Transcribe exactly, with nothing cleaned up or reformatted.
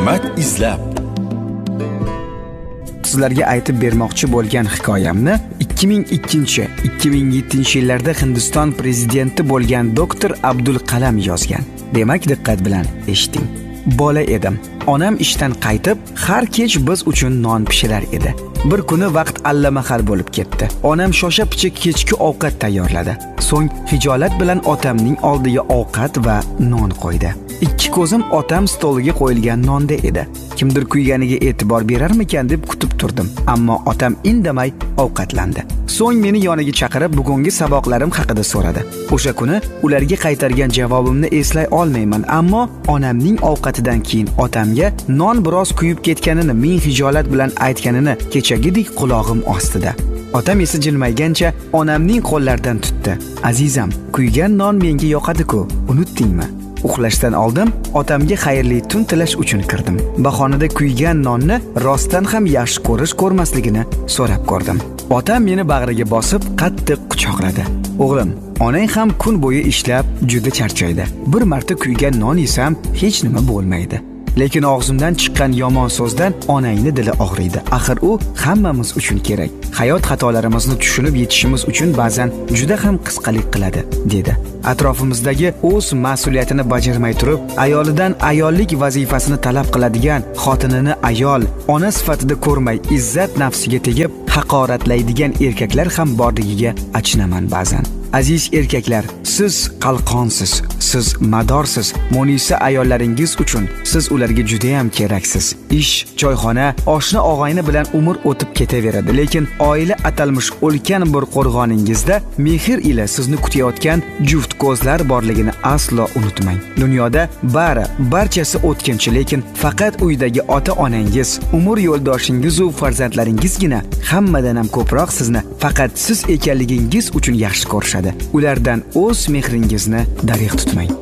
Ne'mat izlab. Sizlarga aytib bermoqchi bo'lgan hikoyamni ikki ming ikkinchi - ikki ming yettinchi yillarda Hindiston prezidenti bo'lgan doktor Abdul Kalam yozgan. Demak, diqqat bilan eshiting. Bola edim. Onam ishdan qaytib, har kech biz uchun non pishirar edi. Bir kuni vaqt allamahal bo'lib ketdi. Onam shosha-pisha kechki ovqat tayyorladi. So'ng hijolat bilan otamning oldiga ovqat va non qo'ydi. Ikki ko'zim otam stoliga qo'yilgan nonda edi. Kimdir kuyganiga e'tibor berarmikan deb kutib turdim, ammo otam indamay ovqatlandi. So'ng meni yoniga chaqirib bugungi saboqlarim haqida so'radi. O'sha kuni ularga qaytargan javobimni eslay olmayman, ammo onamning ovqatidan keyin otamga non biroz kuyib ketganini, ming hijolat bilan aytganini kechagidek qulog'im ostida. Otam esa jilmaygancha onamning qo'llaridan tutdi. Azizam, kuygan non menga yoqadi-ku, unutdingmi? Uxlashdan oldin otamga xayrli tun tilash uchun kirdim. Bahonada kuygan nonni rostdan ham yaxshi ko'rish ko'rmasligini so'rab ko'rdim. Otam meni bag'riga bosib qattiq quchoqladi. O'g'lim, onang ham kun bo'yi ishlab juda charchaydi. Bir marta kuygan non yesam hech nima bo'lmaydi. Lekin og'zimdan chiqqan yomon so'zdan onangni dili og'riydi. Axir u hammamiz uchun kerak. Hayot xatolarimizni tushunib yetishimiz uchun ba'zan juda ham qisqalik qiladi, dedi. Atrofimizdagi o'z mas'uliyatini bajarmay turib, ayolidan ayollik vazifasini talab qiladigan, xotinini ayol, ona sifatida ko'rmay, izzat nafsiga tegib, haqoratlaydigan erkaklar ham borligiga achinaman ba'zan. Aziz erkaklar, siz qalqonsiz, siz madorsiz. Munisa ayollaringiz uchun siz ularga juda ham keraksiz. Ish, choyxona, oshna og'ayni bilan umr o'tib ketaveradi, lekin oila atalmish ulkan bir qo'rg'oningizda mehr ila sizni kutayotgan juft ko'zlar borligini aslo unutmang. Dunyoda bari, barchasi o'tkinchi, lekin faqat uydagi ota-onangiz, umr yo'ldoshingiz va farzandlaringizgina hammadan ham ko'proq sizni faqat siz ekanligingiz uchun yaxshi ko'rishadi. Ulardan o'z mehringizni darig' tutmang.